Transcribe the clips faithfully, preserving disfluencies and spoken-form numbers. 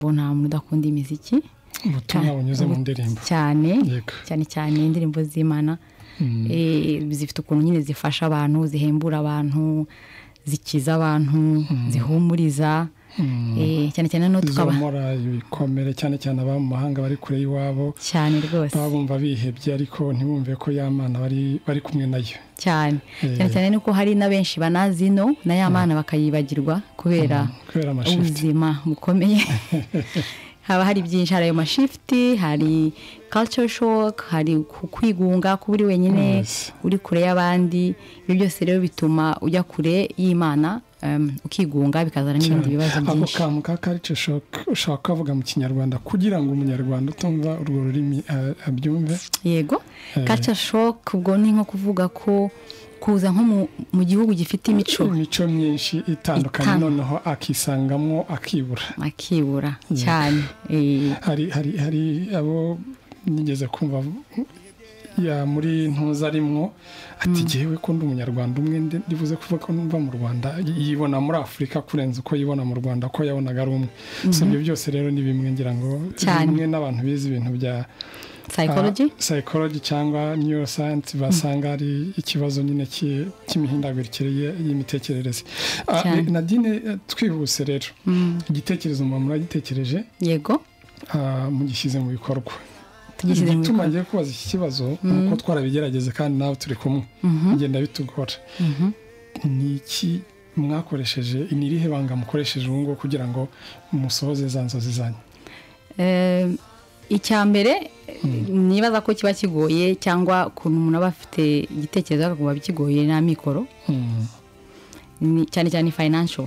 bona mudakunda imiziki ubutumwa bunyuze mu ndirimbo cyane cyane cyane indirimbo z'Imana eh zifite ukuntu nyine zifasha abantu zihembura abantu zikiza abantu zihumuriza eh cyane cyane no tukaba zomora ibikomere cyane cyane aba mu mahanga bari kure yiwabo cyane rwose babumva bihebye ariko ntibumve ko y'Imana bari bari kumwe nayo cyane cyane cyane nuko hari na benshi banazino na y'Imana bakayibagirwa kubera ubuzima bukomeye haba hari byinshi hari ayo mashifti hari culture shock hari kwigunga kuburi wenyine uri kure y'abandi ibyo byose rero bituma ujya kure y'Imana um, ukigunga bikazana n'ibindi bibazo byinshi ako kamu ka culture shock ushaka kuvuga mu kinyarwanda kugira ngo umunyarwanda utumva urwo rurimi abyumve yego culture shock ubwo ni nko kuvuga ko kuza nko mu gihugu gifite imico imico myinshi itandukanye noneho akisangamwo akibura akibura cyane hari hari hari abo nigeze kumva ya muri ntuza rimwo ati jewe ko ndi umunyarwanda umwe ndivuze kuvuga ko mva mu Rwanda yibona muri Afrika kurenza uko yibona mu Rwanda ko yabonaga ari umwe so ibyo byose rero ni bimwe ngira ngo bimwe n'abantu bize ibintu bya psychology uh, psychology cyangwa neuroscience basanga ari mm. ikibazo nyine cy'imihindagurikire y'imitekerereze uh, Nadine twihuse rero igitekerezo mm. mama gitekereje yego uh, mu gishyize mu bikorwa tugishyize mu bikorwa tumagiye kubaza iki kibazo mm. uko twarabigerageze kandi nawe turi kumwe mm-hmm. ngenda bitugora mm-hmm. niki mwakoresheje inirihe banga mukoresheje ubungo kugira ngo musohoze za nzozi zanyu eh icyambere nibaza ko kiba kigoye cyangwa kuntu umuntu aba afite igitekerezo akakuba bikigoye na mikoro cyane cyane financial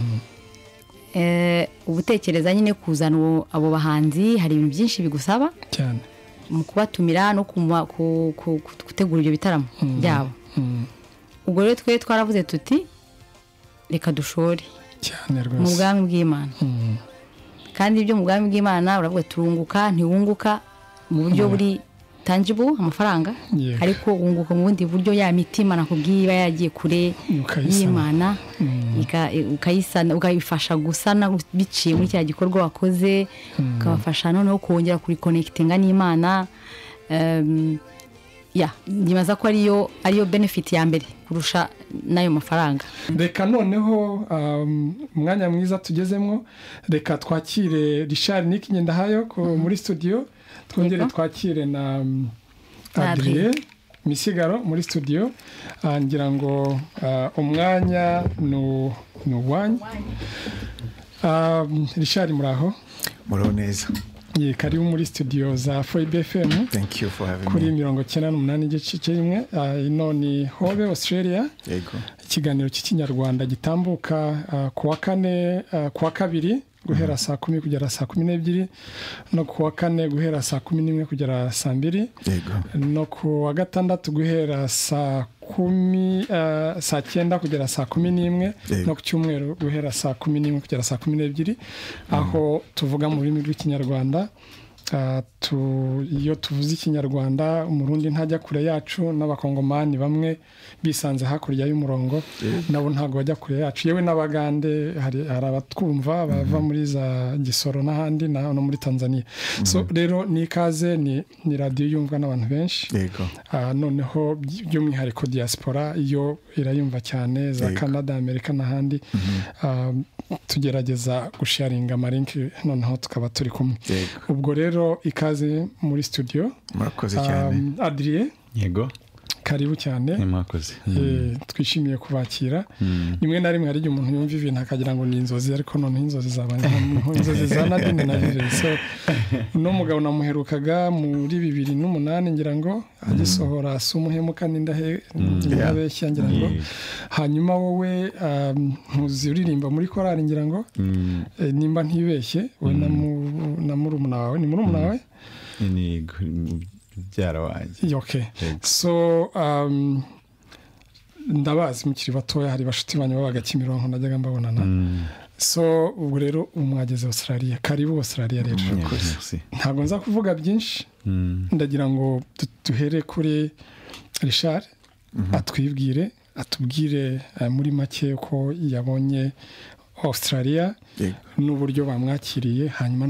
eh ubutekereza nyine kuzana abo bahanzi hari ibintu byinshi bigusaba cyane mu kubatumira no gutegura ibyo bitaramo byabo ubwo rero twe twaravuze tuti reka dushore cyane rwose mu bwami bw'Imana kandi ibyo mu bwami bw'Imana uravuga turunguka ntiwunguka mu buryo buri tangible amafaranga yeah. ariko wunguka mu bundi buryo ya mitima nakubwiye yagiye kure y'Imana ukayisana ukayifasha gusana biciye muri cya gikorwa wakoze ukabafasha noneho kongera kuri connectinga n'Imana um, ya nibaza ko ariyo ariyo benefit ya mbere kurusha nayo mafaranga reka noneho umwanya um, mwiza tugezemo reka twakire Richard Nick Ngendahayo ko mm-hmm. muri studio twongere twakire na um, Adrien Misigaro muri studio ngira ngo uh, umwanya no no wanyu um, Richard muraho muraho neza Ye karibu muri studio za F O I B F M. Thank you for having kuri me. Kuri mirongo cyenda n'umunani igice kimwe uh, ino ni Hobe Australia. Yego. Ikiganiro cy'ikinyarwanda gitambuka uh, kuwa kane uh, kuwa kabiri guhera saa kumi kugera saa kumi n'ebyiri no kuwa kane guhera saa kumi n'imwe kugera saa mbiri. Yego. No kuwa gatandatu guhera saa kumi uh, saa cyenda kugera saa kumi n'imwe no ku cyumweru guhera saa kumi n'imwe kugera saa kumi n'ebyiri mm. aho tuvuga mu rurimi rw'ikinyarwanda uh, tu iyo tuvuze ikinyarwanda umurundi ntajya kure yacu n'abakongomani bamwe bisanze hakurya y'umurongo yeah. nabo ntago bajya kure yacu yewe n'abagande hari abatwumva bava mm-hmm. muri za Gisoro n'ahandi na no muri Tanzania mm-hmm. so rero ni kaze ni ni radio yumva n'abantu benshi yego uh, noneho by'umwihariko diaspora iyo irayumva cyane za Canada Amerika n'ahandi mm-hmm. uh, tugerageza gusharinga amarinki noneho tukaba turi kumwe ubwo rero ikaze muri studio murakoze cyane um, Adrien yego karibu cyane mwakoze eh twishimiye kubakira nimwe na rimwe ari umuntu yumva ibintu akagira ngo ni inzozi ariko none inzozi zabanye inzozi za Nadine na Jire so no mugabo namuherukaga muri bibiri n'umunani ngira ngo agisohora sumuhemuka n'indahe n'abeshya ngira ngo hanyuma wowe ntuzi uririmba muri korali ngira ngo nimba ntibeshye we na murumuna wawe ni murumuna wawe ni byara wanjye okay so um ndabazi mukiri batoya hari bashuti banyu babaga Kimironko najyaga mbabonana mm. so ubwo rero umwageze Australia karibu Australia rero ntago nza kuvuga byinshi mm. ndagira ngo duhere kuri Richard mm-hmm. atwibwire atubwire uh, muri make ko yabonye Australia n'uburyo bamwakiriye hanyuma